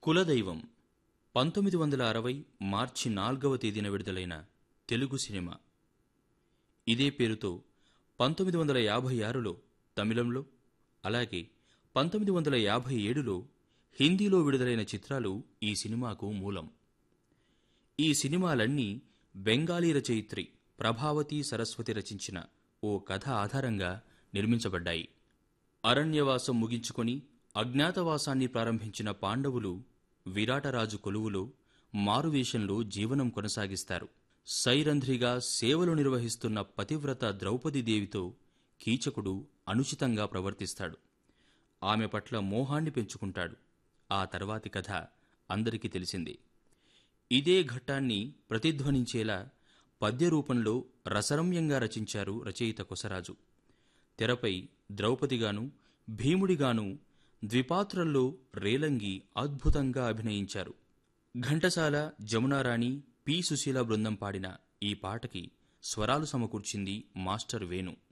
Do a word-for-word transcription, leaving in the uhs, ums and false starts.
కులదైవం పంతొమ్మిది వందల అరవై మార్చి నాలుగవ తేదీన విడుదలైన తెలుగు సినిమా. ఇదే పేరుతో పంతొమ్మిది వందల యాభై ఆరులో తమిళంలో, అలాగే పంతొమ్మిది వందల యాభై ఏడులో హిందీలో విడుదలైన చిత్రాలు ఈ సినిమాకు మూలం. ఈ సినిమాలన్నీ బెంగాలీ రచయిత్రి ప్రభావతి సరస్వతి రచించిన ఓ కథ ఆధారంగా నిర్మించబడ్డాయి. అరణ్యవాసం ముగించుకొని అజ్ఞాతవాసాన్ని ప్రారంభించిన పాండవులు విరాటరాజు కొలువులో మారువేషంలో జీవనం కొనసాగిస్తారు. సైరంధ్రిగా సేవలు నిర్వహిస్తున్న పతివ్రత ద్రౌపదీదేవితో కీచకుడు అనుచితంగా ప్రవర్తిస్తాడు. ఆమె పట్ల మోహాన్ని పెంచుకుంటాడు. ఆ తర్వాతి కథ అందరికీ తెలిసిందే. ఇదే ఘట్టాన్ని ప్రతిధ్వనించేలా పద్యరూపంలో రసరమ్యంగా రచించారు రచయిత కొసరాజు. తెరపై ద్రౌపదిగాను, భీముడిగాను, ద్విపాత్రల్లో రేలంగి అద్భుతంగా అభినయించారు. ఘంటసాల, జమునారాణి, పి సుశీల బృందం పాడిన ఈ పాటకి స్వరాలు సమకూర్చింది మాస్టర్ వేణు.